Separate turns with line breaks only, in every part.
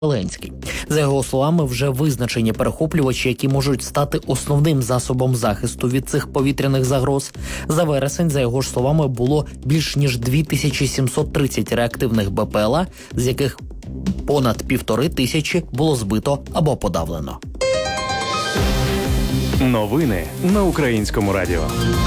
Зеленський. За його словами, вже визначені перехоплювачі, які можуть стати основним засобом захисту від цих повітряних загроз. За вересень, за його ж словами, було більш ніж 2730 реактивних БПЛА, з яких понад 1500 було збито або подавлено.
Новини на Українському радіо.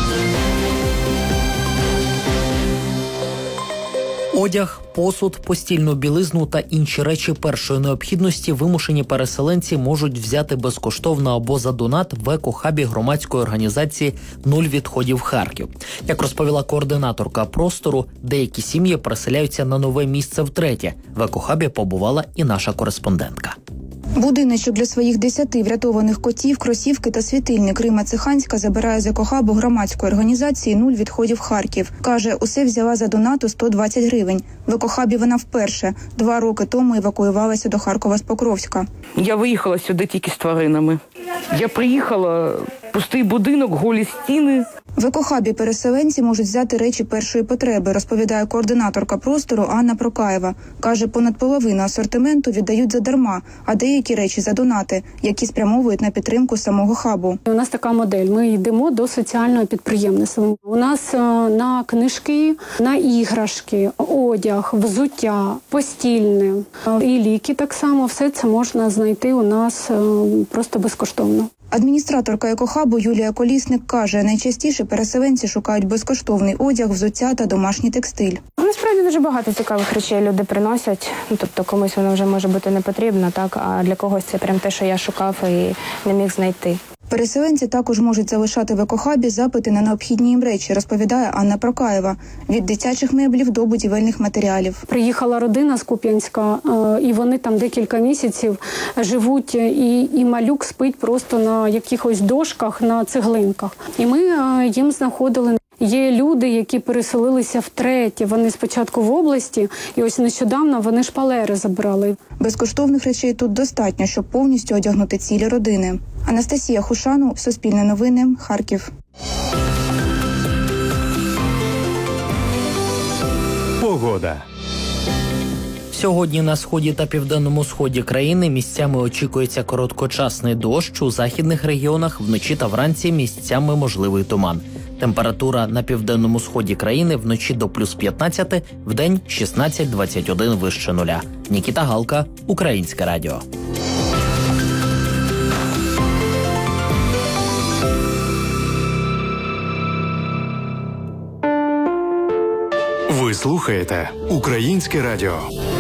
Одяг, посуд, постільну білизну та інші речі першої необхідності вимушені переселенці можуть взяти безкоштовно або за донат в екохабі громадської організації «Нуль відходів Харків». Як розповіла координаторка простору, деякі сім'ї переселяються на нове місце втретє. В екохабі побувала і наша кореспондентка.
Будиночок для своїх 10 врятованих котів, кросівки та світильник Рима Циханська забирає з екохабу громадської організації «Нуль відходів Харків». Каже, усе взяла за донату 120 гривень. В екохабі вона вперше. 2 роки тому евакуювалася до Харкова з Покровська.
Я виїхала сюди тільки з тваринами. Я приїхала, пустий будинок, голі стіни.
В екохабі переселенці можуть взяти речі першої потреби, розповідає координаторка простору Анна Прокаєва. Каже, понад половину асортименту віддають задарма, а деякі речі за донати, які спрямовують на підтримку самого хабу.
У нас така модель. Ми йдемо до соціального підприємництва. У нас на книжки, на іграшки, одяг, взуття, постільне і ліки так само. Все це можна знайти у нас просто безкоштовно.
Адміністраторка екохабу Юлія Колісник каже, найчастіше переселенці шукають безкоштовний одяг, взуття та домашній текстиль.
Насправді дуже багато цікавих речей люди приносять. Тобто комусь воно вже може бути не потрібно, так, а для когось це прям те, що я шукав і не міг знайти.
Переселенці також можуть залишати в екохабі запити на необхідні їм речі, розповідає Анна Прокаєва. Від дитячих меблів до будівельних матеріалів.
Приїхала родина з Куп'янська, і вони там декілька місяців живуть, і малюк спить просто на якихось дошках, на цеглинках. І ми їм знаходили. Є люди, які переселилися втретє. Вони спочатку в області, і ось нещодавно вони шпалери забрали.
Безкоштовних речей тут достатньо, щоб повністю одягнути цілі родини. Анастасія Хушану, Суспільне новини, Харків.
Погода.
Сьогодні на сході та південному сході країни місцями очікується короткочасний дощ, у західних регіонах вночі та вранці місцями можливий туман. Температура на південному сході країни вночі до плюс 15, вдень 16-21 вище нуля. Нікіта Галка, Українське радіо.
Ви слухаєте Українське радіо.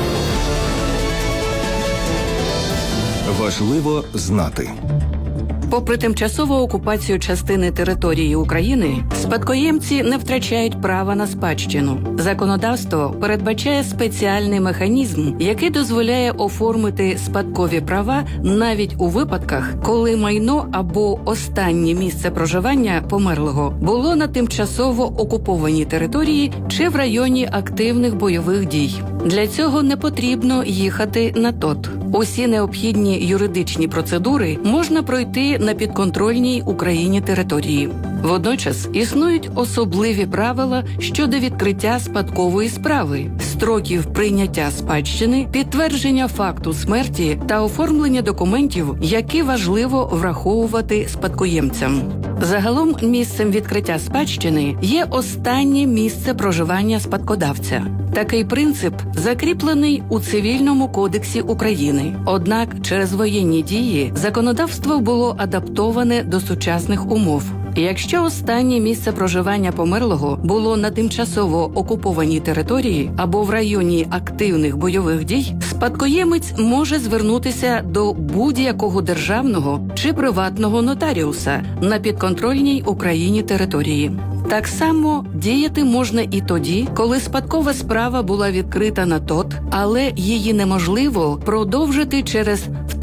Важливо знати.
Попри тимчасову окупацію частини території України, спадкоємці не втрачають права на спадщину. Законодавство передбачає спеціальний механізм, який дозволяє оформити спадкові права навіть у випадках, коли майно або останнє місце проживання померлого було на тимчасово окупованій території чи в районі активних бойових дій. Для цього не потрібно їхати на ТОТ. Усі необхідні юридичні процедури можна пройти на підконтрольній Україні території. Водночас існують особливі правила щодо відкриття спадкової справи, строків прийняття спадщини, підтвердження факту смерті та оформлення документів, які важливо враховувати спадкоємцям. Загалом місцем відкриття спадщини є останнє місце проживання спадкодавця. Такий принцип закріплений у Цивільному кодексі України. Однак через воєнні дії законодавство було адаптоване до сучасних умов. Якщо останнє місце проживання померлого було на тимчасово окупованій території або в районі активних бойових дій, спадкоємець може звернутися до будь-якого державного чи приватного нотаріуса на підконтрольній Україні території. Так само діяти можна і тоді, коли спадкова справа була відкрита на ТОТ, але її неможливо продовжити через втрату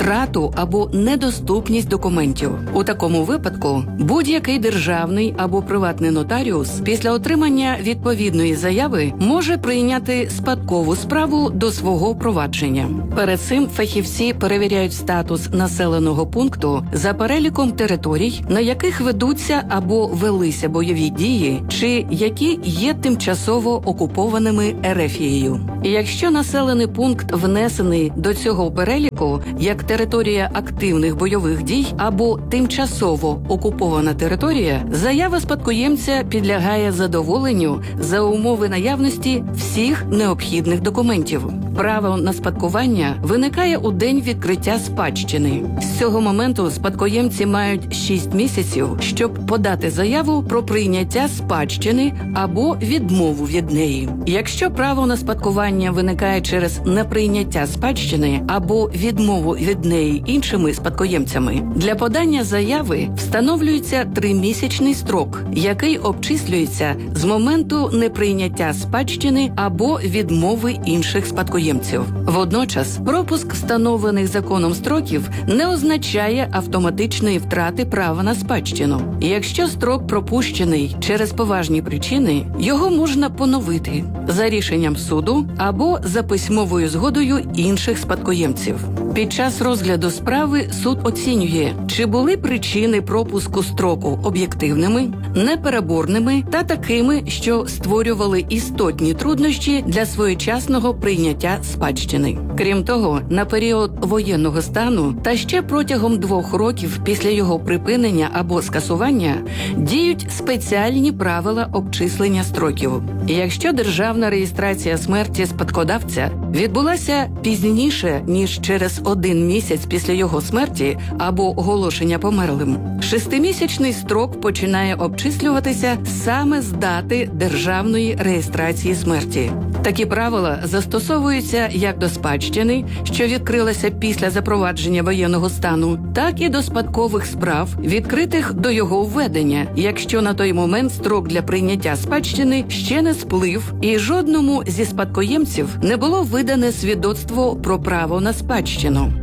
втрату або недоступність документів. У такому випадку будь-який державний або приватний нотаріус після отримання відповідної заяви може прийняти спадкову справу до свого провадження. Перед цим фахівці перевіряють статус населеного пункту за переліком територій, на яких ведуться або велися бойові дії, чи які є тимчасово окупованими Ерефією. І якщо населений пункт внесений до цього переліку як територія активних бойових дій або тимчасово окупована територія, заява спадкоємця підлягає задоволенню за умови наявності всіх необхідних документів. Право на спадкування виникає у день відкриття спадщини. З цього моменту спадкоємці мають 6 місяців, щоб подати заяву про прийняття спадщини або відмову від неї. Якщо право на спадкування виникає через неприйняття спадщини або відмову від неї іншими спадкоємцями, для подання заяви встановлюється 3-місячний строк, який обчислюється з моменту неприйняття спадщини або відмови інших спадкоємців. Водночас, пропуск встановлених законом строків не означає автоматичної втрати права на спадщину. Якщо строк пропущений через поважні причини, його можна поновити за рішенням суду або за письмовою згодою інших спадкоємців. Під час розгляду справи суд оцінює, чи були причини пропуску строку об'єктивними, непереборними та такими, що створювали істотні труднощі для своєчасного прийняття спадщини. Крім того, на період воєнного стану та ще протягом 2 років після його припинення або скасування діють спеціальні правила обчислення строків. Якщо державна реєстрація смерті спадкодавця відбулася пізніше, ніж через 1 місяць після його смерті або оголошення померлим, 6-місячний строк починає обчислюватися саме з дати державної реєстрації смерті. Такі правила застосовуються як до спадщини, що відкрилася після запровадження воєнного стану, так і до спадкових справ, відкритих до його введення, якщо на той момент строк для прийняття спадщини ще не сплив і жодному зі спадкоємців не було видане свідоцтво про право на спадщину.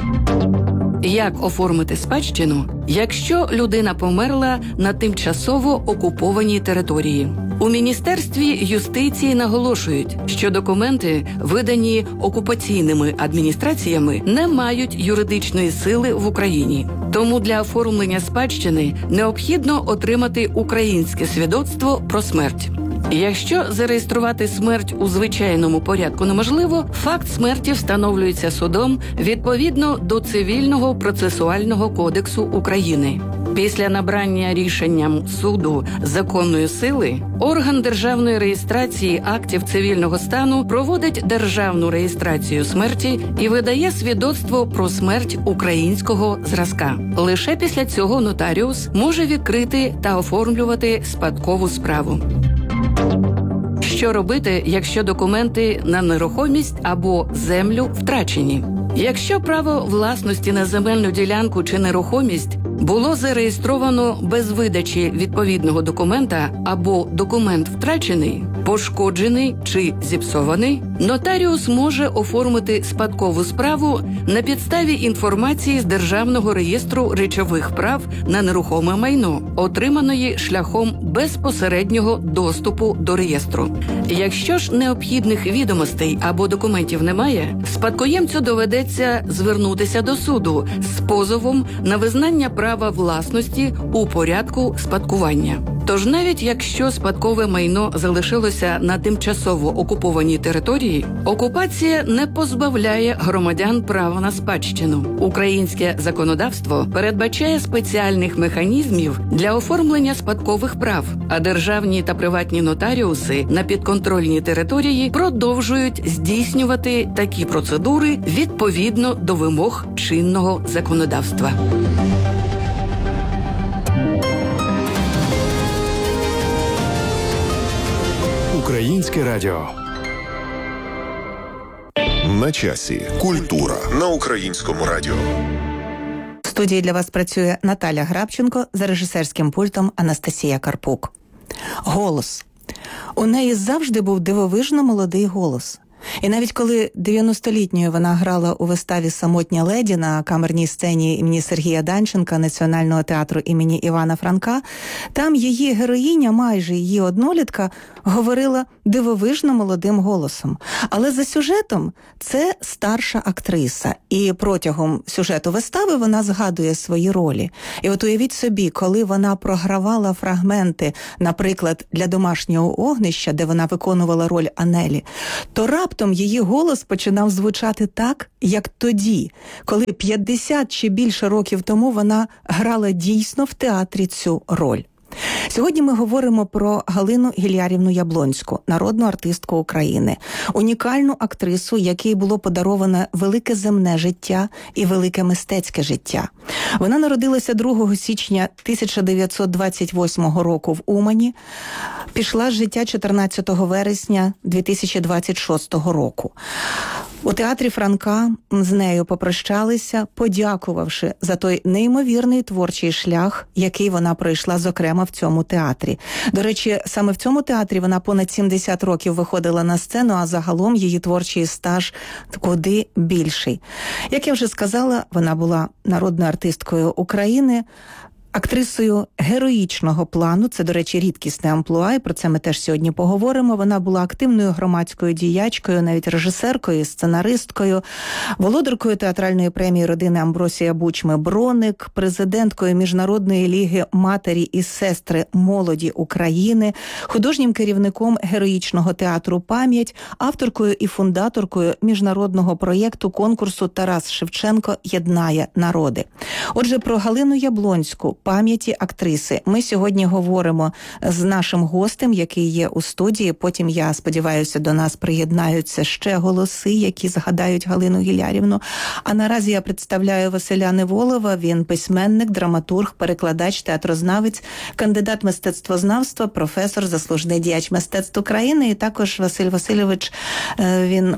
Як оформити спадщину, якщо людина померла на тимчасово окупованій території? У Міністерстві юстиції наголошують, що документи, видані окупаційними адміністраціями, не мають юридичної сили в Україні. Тому для оформлення спадщини необхідно отримати українське свідоцтво про смерть. Якщо зареєструвати смерть у звичайному порядку неможливо, факт смерті встановлюється судом відповідно до Цивільного процесуального кодексу України. Після набрання рішенням суду законної сили, орган державної реєстрації актів цивільного стану проводить державну реєстрацію смерті і видає свідоцтво про смерть українського зразка. Лише після цього нотаріус може відкрити та оформлювати спадкову справу. Що робити, якщо документи на нерухомість або землю втрачені? Якщо право власності на земельну ділянку чи нерухомість було зареєстровано без видачі відповідного документа або документ втрачений, пошкоджений чи зіпсований, нотаріус може оформити спадкову справу на підставі інформації з Державного реєстру речових прав на нерухоме майно, отриманої шляхом безпосереднього доступу до реєстру. Якщо ж необхідних відомостей або документів немає, спадкоємцю доведеться звернутися до суду з позовом на визнання права власності у порядку спадкування. Тож навіть якщо спадкове майно залишилося на тимчасово окупованій території, окупація не позбавляє громадян права на спадщину. Українське законодавство передбачає спеціальних механізмів для оформлення спадкових прав, а державні та приватні нотаріуси на підконтрольній території продовжують здійснювати такі процедури відповідно до вимог чинного законодавства.
Українське радіо.
На часі. Культура на Українському радіо.
В студії для вас працює Наталя Грабченко, за режисерським пультом Анастасія Карпук. Голос. У неї завжди був дивовижно молодий голос. І навіть коли 90-літньою вона грала у виставі «Самотня леді» на камерній сцені імені Сергія Данченка Національного театру імені Івана Франка, там її героїня, майже її однолітка, говорила дивовижно молодим голосом. Але за сюжетом це старша актриса. І протягом сюжету вистави вона згадує свої ролі. І от уявіть собі, коли вона програвала фрагменти, наприклад, для «Домашнього огнища», де вона виконувала роль Анелі, то раптом її голос починав звучати так, як тоді, коли 50 чи більше років тому вона грала дійсно в театрі цю роль. Сьогодні ми говоримо про Галину Гілярівну Яблонську, народну артистку України, унікальну актрису, якій було подароване велике земне життя і велике мистецьке життя. Вона народилася 2 січня 1928 року в Умані, пішла з життя 14 вересня 2026 року. У театрі Франка з нею попрощалися, подякувавши за той неймовірний творчий шлях, який вона пройшла, зокрема, в цьому театрі. До речі, саме в цьому театрі вона понад 70 років виходила на сцену, а загалом її творчий стаж куди більший. Як я вже сказала, вона була народною артисткою України, актрисою героїчного плану. Це, до речі, рідкісне амплуа, і про це ми теж сьогодні поговоримо. Вона була активною громадською діячкою, навіть режисеркою, сценаристкою, володаркою театральної премії родини Амбросія Бучми-Броник, президенткою Міжнародної ліги матері і сестри молоді України, художнім керівником героїчного театру «Пам'ять», авторкою і фундаторкою міжнародного проєкту конкурсу «Тарас Шевченко єднає народи». Отже, про Галину Яблонську, пам'яті актриси, ми сьогодні говоримо з нашим гостем, який є у студії. Потім, я сподіваюся, до нас приєднаються ще голоси, які згадають Галину Гілярівну. А наразі я представляю Василя Неволова. Він письменник, драматург, перекладач, театрознавець, кандидат мистецтвознавства, професор, заслужений діяч мистецтв України. І також Василь Васильович, він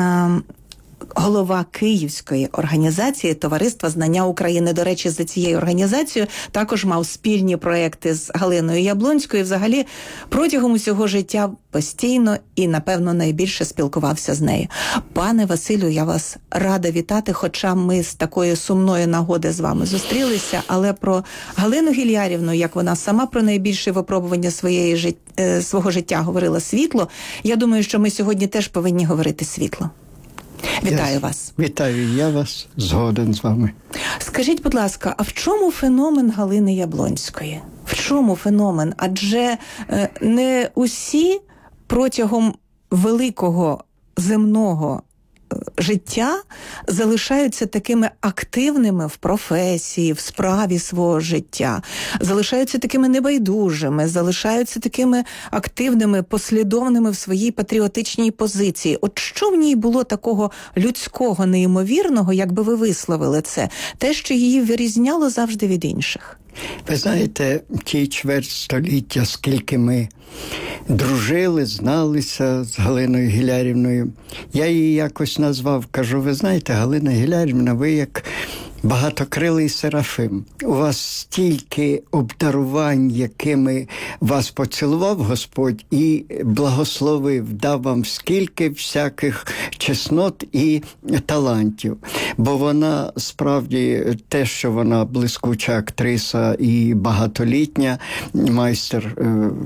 голова Київської організації Товариства знання України. До речі, за цією організацією також мав спільні проекти з Галиною Яблонською. Взагалі, протягом усього життя постійно і, напевно, найбільше спілкувався з нею. Пане Василю, я вас рада вітати, хоча ми з такої сумної нагоди з вами зустрілися, але про Галину Гілярівну, як вона сама про найбільше випробування свого життя говорила світло, я думаю, що ми сьогодні теж повинні говорити світло. Вітаю вас.
Вітаю, я вас згоден з вами.
Скажіть, будь ласка, а в чому феномен Галини Яблонської? В чому феномен? Адже не усі протягом великого земного життя залишаються такими активними в професії, в справі свого життя, залишаються такими небайдужими, залишаються такими активними, послідовними в своїй патріотичній позиції. От що в ній було такого людського, неймовірного, як би ви висловили це? Те, що її вирізняло завжди від інших?
Ви знаєте, ті чверть століття, скільки ми дружили, зналися з Галиною Гілярівною, я її якось назвав, кажу, ви знаєте, Галина Гілярівна, ви як багатокрилий серафим. У вас стільки обдарувань, якими вас поцілував Господь і благословив, дав вам скільки всяких чеснот і талантів. Бо вона, справді, те, що вона блискуча актриса і багатолітня, майстер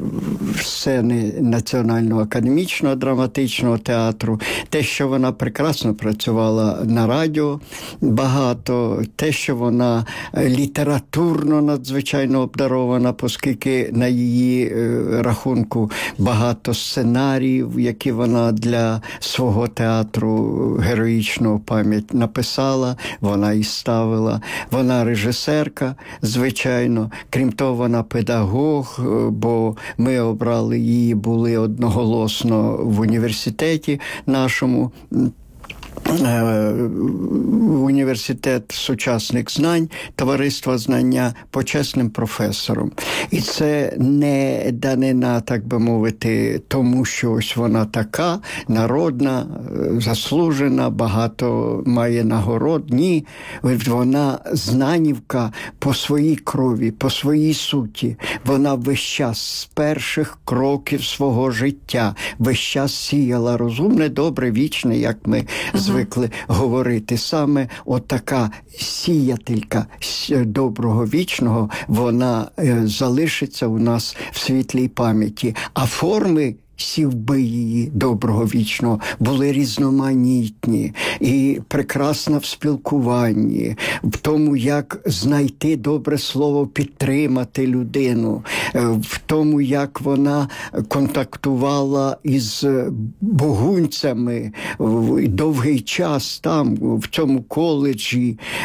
сцени Національного академічного драматичного театру, те, що вона прекрасно працювала на радіо багато, те, що вона літературно надзвичайно обдарована, оскільки на її рахунку багато сценаріїв, які вона для свого театру героїчного «Пам'ять» написала, вона і ставила. Вона режисерка, звичайно. Крім того, вона педагог, бо ми обрали її, були одноголосно в університеті нашому, університет сучасних знань, товариство знання почесним професором. І це не данина, так би мовити, тому що ось вона така, народна, заслужена, багато має нагород. Ні, вона знанівка по своїй крові, по своїй суті. Вона весь час з перших кроків свого життя, весь час сіяла розумне, добре, вічне, як ми звикли говорити. Саме отака сіятелька доброго вічного, вона залишиться у нас в світлій пам'яті. А форми сівби її доброго вічного були різноманітні і прекрасна в спілкуванні, в тому, як знайти добре слово, підтримати людину, в тому, як вона контактувала із богунцями довгий час там, в цьому коледжі,